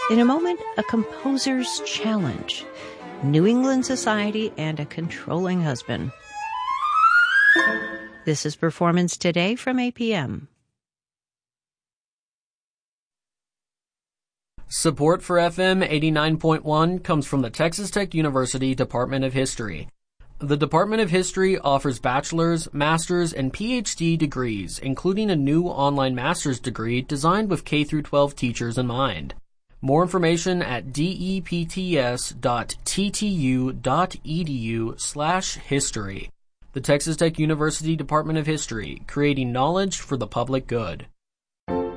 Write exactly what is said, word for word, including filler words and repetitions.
In a moment, a composer's challenge, New England society, and a controlling husband. This is Performance Today from A P M. Support for F M eighty-nine point one comes from the Texas Tech University Department of History. The Department of History offers bachelor's, master's, and P H D degrees, including a new online master's degree designed with K through twelve teachers in mind. More information at depts.ttu.edu slash history. The Texas Tech University Department of History, creating knowledge for the public good.